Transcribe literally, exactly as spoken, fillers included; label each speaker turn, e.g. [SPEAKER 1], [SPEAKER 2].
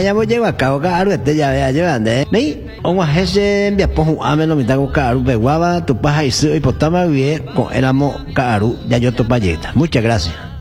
[SPEAKER 1] llamo lleva a cabo caro este ya vea llevande ni un agente envía por un ameno mitad con caro beguaba tu paja y su hipotama bien con el amo caro ya yo tu payeta. Muchas gracias.